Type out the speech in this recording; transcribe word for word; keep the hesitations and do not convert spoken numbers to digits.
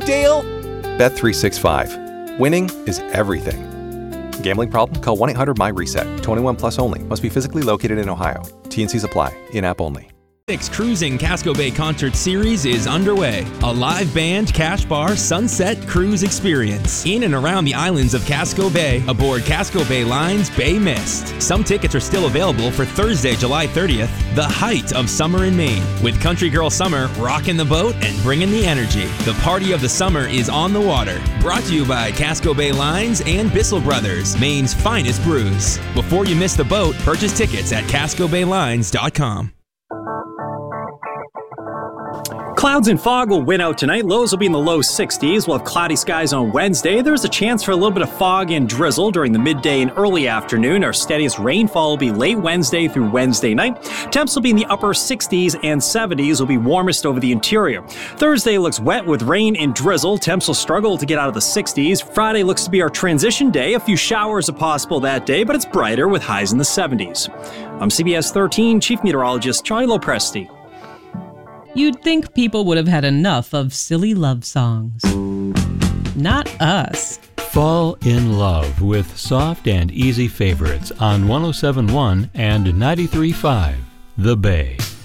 Dale? Bet three sixty-five. Winning is everything. Gambling problem? Call one eight hundred my reset. twenty-one plus only. Must be physically located in Ohio. T and Cs apply. In-app only. Six Cruising Casco Bay Concert Series is underway. A live band Cash Bar Sunset Cruise experience in and around the islands of Casco Bay aboard Casco Bay Line's Bay Mist. Some tickets are still available for Thursday, July thirtieth, the height of summer in Maine, with Country Girl Summer rocking the boat and bringing the energy. The party of the summer is on the water. Brought to you by Casco Bay Lines and Bissell Brothers, Maine's finest brews. Before you miss the boat, purchase tickets at casco bay lines dot com. Clouds and fog will win out tonight. Lows will be in the low sixties. We'll have cloudy skies on Wednesday. There's a chance for a little bit of fog and drizzle during the midday and early afternoon. Our steadiest rainfall will be late Wednesday through Wednesday night. Temps will be in the upper sixties and seventies. Will be warmest over the interior. Thursday looks wet with rain and drizzle. Temps will struggle to get out of the sixties. Friday looks to be our transition day. A few showers are possible that day, but it's brighter with highs in the seventies. I'm C B S thirteen Chief Meteorologist Charlie Lopresti. You'd think people would have had enough of silly love songs. Not us. Fall in love with soft and easy favorites on one oh seven point one and ninety-three point five The Bay.